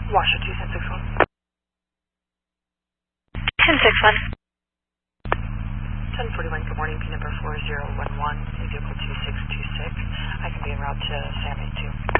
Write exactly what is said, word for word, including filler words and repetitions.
Washer two ten six one. ten six one. ten forty-one, good morning, P number four zero one one, vehicle two six two six. I can be en route to San Jose two.